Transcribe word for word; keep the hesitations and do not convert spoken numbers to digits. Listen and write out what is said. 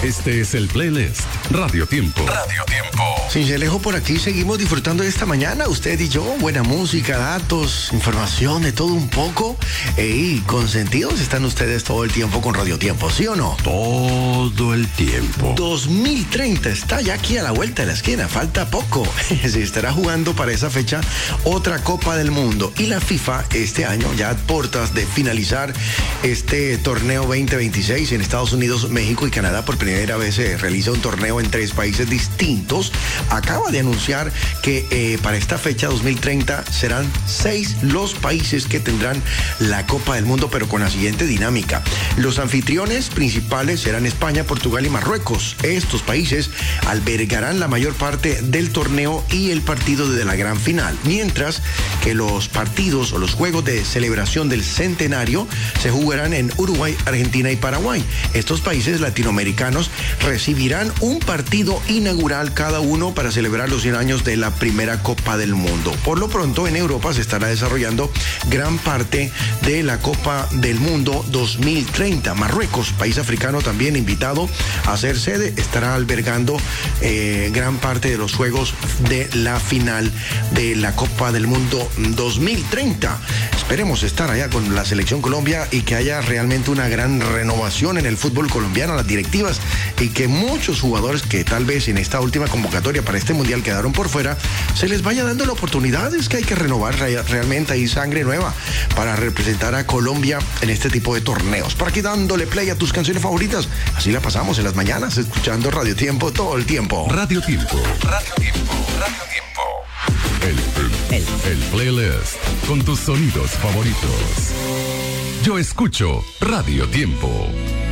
Este es el playlist Radio Tiempo. Radio Tiempo. Cincelejo por aquí, seguimos disfrutando de esta mañana, usted y yo. Buena música, datos, información, de todo un poco. Ey, consentidos están ustedes todo el tiempo con Radio Tiempo, ¿sí o no? Todo el tiempo. dos mil treinta está ya aquí a la vuelta de la esquina, falta poco. Se estará jugando para esa fecha otra Copa del Mundo. Y la FIFA este año, ya a puertas de finalizar este torneo veinte veintiséis en Estados Unidos, México y Canadá, por primera vez se realiza un torneo en tres países distintos. Acaba de anunciar que eh, para esta fecha dos mil treinta serán seis los países que tendrán la Copa del Mundo, pero con la siguiente dinámica. Los anfitriones principales serán España, Portugal y Marruecos. Estos países albergarán la mayor parte del torneo y el partido de la gran final, mientras que los partidos o los juegos de celebración del centenario se jugarán en Uruguay, Argentina y Paraguay. Estos países latinoamericanos recibirán un partido inaugural cada uno para celebrar los cien años de la primera Copa del Mundo. Por lo pronto, en Europa se estará desarrollando gran parte de la Copa del Mundo dos mil treinta. Marruecos, país africano también invitado a ser sede, estará albergando eh, gran parte de los juegos de la final de la Copa del Mundo dos mil treinta. Esperemos estar allá con la Selección Colombia y que haya realmente una gran renovación en el fútbol colombiano, las directivas, y que muchos jugadores que tal vez en esta última convocatoria para este mundial quedaron por fuera, se les vaya dando la oportunidad. Es que hay que renovar realmente ahí sangre nueva para representar a Colombia en este tipo de torneos. Por aquí dándole play a tus canciones favoritas. Así la pasamos en las mañanas, escuchando Radio Tiempo todo el tiempo. Radio Tiempo. Radio Tiempo. Radio Tiempo. El, el, el, el playlist con tus sonidos favoritos. Yo escucho Radio Tiempo.